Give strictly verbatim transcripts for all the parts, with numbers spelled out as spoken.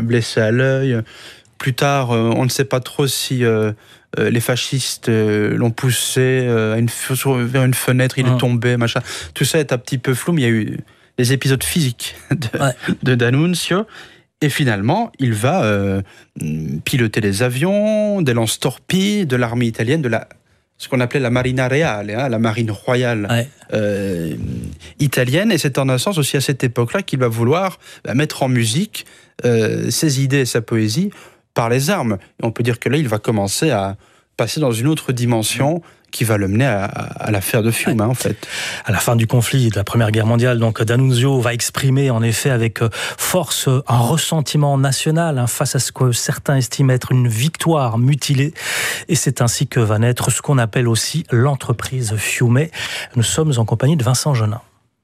blessé à l'œil. Plus tard, euh, on ne sait pas trop si euh, euh, les fascistes euh, l'ont poussé euh, à une, vers une fenêtre, il mmh. est tombé, machin. Tout ça est un petit peu flou, mais il y a eu des épisodes physiques de, ouais. de D'Annunzio. Et finalement, il va euh, piloter des avions, des lance-torpilles de l'armée italienne, de la, ce qu'on appelait la Marina Reale, hein, la marine royale ouais. euh, italienne. Et c'est en un sens aussi à cette époque-là qu'il va vouloir bah, mettre en musique euh, ses idées et sa poésie par les armes. Et on peut dire que là, il va commencer à passer dans une autre dimension qui va le mener à, à l'affaire de Fiume, ouais. hein, en fait. À la fin du conflit de la Première Guerre mondiale, donc D'Annunzio va exprimer en effet avec force un ressentiment national hein, face à ce que certains estiment être une victoire mutilée. Et c'est ainsi que va naître ce qu'on appelle aussi l'entreprise Fiume. Nous sommes en compagnie de Vincent Genin.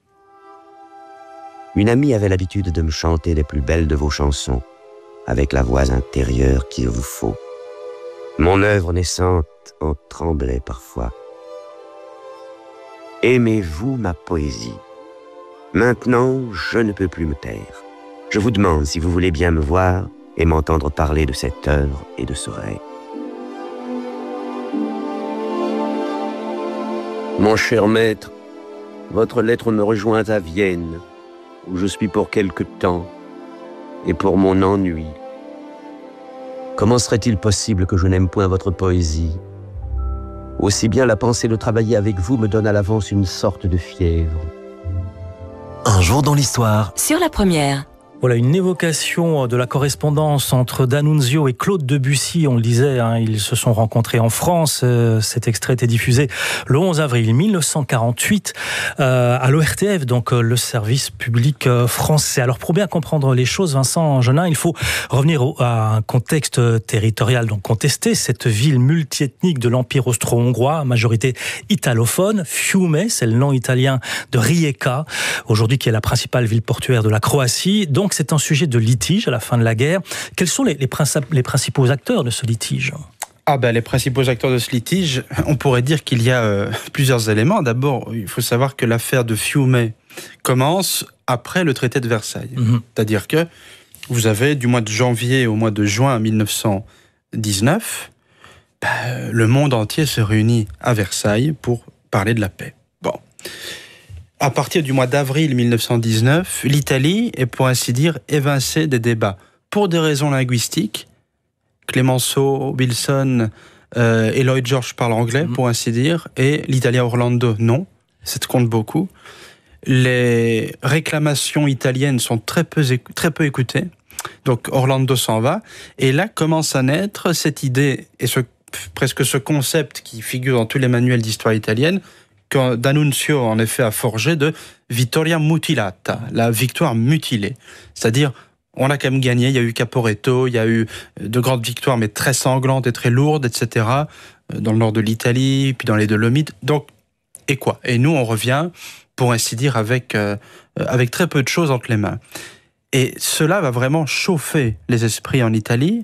Une amie avait l'habitude de me chanter les plus belles de vos chansons, avec la voix intérieure qu'il vous faut. Mon œuvre naissante en tremblait parfois. Aimez-vous ma poésie? Maintenant, je ne peux plus me taire. Je vous demande si vous voulez bien me voir et m'entendre parler de cette œuvre et de ce rêve. Mon cher maître, votre lettre me rejoint à Vienne, où je suis pour quelque temps, et pour mon ennui. Comment serait-il possible que je n'aime point votre poésie? Aussi bien la pensée de travailler avec vous me donne à l'avance une sorte de fièvre. Un jour dans l'histoire. Sur la première. Voilà une évocation de la correspondance entre D'Annunzio et Claude Debussy. On le disait, hein, ils se sont rencontrés en France. Euh, cet extrait était diffusé le onze avril mille neuf cent quarante-huit euh, à l'O R T F, donc euh, le service public euh, français. Alors pour bien comprendre les choses, Vincent Genin, il faut revenir au, à un contexte territorial donc contesté. Cette ville multiethnique de l'Empire austro-hongrois, majorité italophone, Fiume, c'est le nom italien de Rijeka, aujourd'hui qui est la principale ville portuaire de la Croatie. Donc c'est un sujet de litige à la fin de la guerre. Quels sont les, les, principes, les principaux acteurs de ce litige ? Ah ben, les principaux acteurs de ce litige, on pourrait dire qu'il y a euh, plusieurs éléments. D'abord, il faut savoir que l'affaire de Fiume commence après le traité de Versailles. Mmh. C'est-à-dire que vous avez du mois de janvier au mois de juin mille neuf cent dix-neuf, ben, le monde entier se réunit à Versailles pour parler de la paix. Bon. À partir du mois d'avril mille neuf cent dix-neuf, l'Italie est pour ainsi dire évincée des débats. Pour des raisons linguistiques, Clemenceau, Wilson euh, et Lloyd George parlent anglais, mmh. pour ainsi dire, et l'italien Orlando, non. Ça compte beaucoup. Les réclamations italiennes sont très peu, très peu écoutées. Donc Orlando s'en va. Et là commence à naître cette idée, et ce, presque ce concept qui figure dans tous les manuels d'histoire italienne, que D'Annunzio, en effet, a forgé de vittoria mutilata, la victoire mutilée. C'est-à-dire, on a quand même gagné, il y a eu Caporetto, il y a eu de grandes victoires, mais très sanglantes et très lourdes, et cetera, dans le nord de l'Italie, puis dans les Dolomites. Donc, et quoi? Et nous, on revient, pour ainsi dire, avec, euh, avec très peu de choses entre les mains. Et cela va vraiment chauffer les esprits en Italie,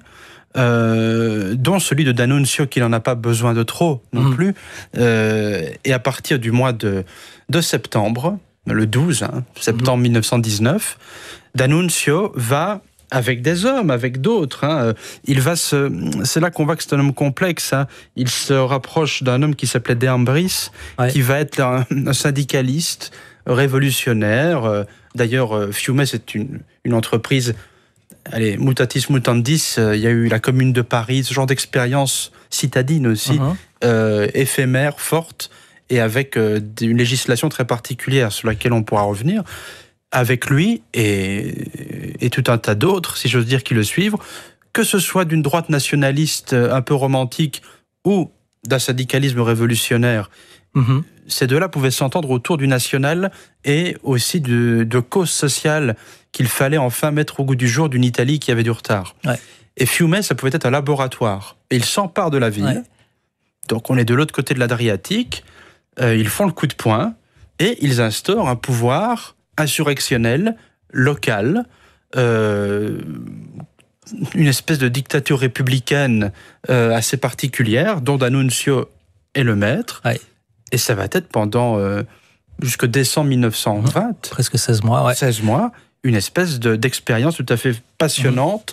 Euh, dont celui de D'Annunzio, qui n'en a pas besoin de trop non mmh. plus. Euh, et à partir du mois de, de septembre, le douze hein, septembre mmh. mille neuf cent dix-neuf, D'Annunzio va, avec des hommes, avec d'autres, hein, il va se, c'est là qu'on voit que c'est un homme complexe. Hein, il se rapproche d'un homme qui s'appelait De Ambris, ouais. qui va être un, un syndicaliste révolutionnaire. D'ailleurs, Fiume, c'est une, une entreprise... Allez, mutatis mutandis, il euh, y a eu la Commune de Paris, ce genre d'expérience citadine aussi, uh-huh. euh, éphémère, forte, et avec euh, une législation très particulière sur laquelle on pourra revenir. Avec lui et, et tout un tas d'autres, si j'ose dire, qui le suivent, que ce soit d'une droite nationaliste un peu romantique ou d'un syndicalisme révolutionnaire, uh-huh. ces deux-là pouvaient s'entendre autour du national et aussi de, de causes sociales qu'il fallait enfin mettre au goût du jour d'une Italie qui avait du retard. Ouais. Et Fiume, ça pouvait être un laboratoire. Et il s'empare de la ville. Ouais. Donc on est de l'autre côté de l'Adriatique. Euh, ils font le coup de poing et ils instaurent un pouvoir insurrectionnel, local, euh, une espèce de dictature républicaine euh, assez particulière, dont D'Annunzio est le maître. Ouais. Et ça va être pendant euh, jusqu'au décembre mille neuf cent vingt. Mmh, presque seize mois. Ouais. seize mois. Une espèce de, d'expérience tout à fait passionnante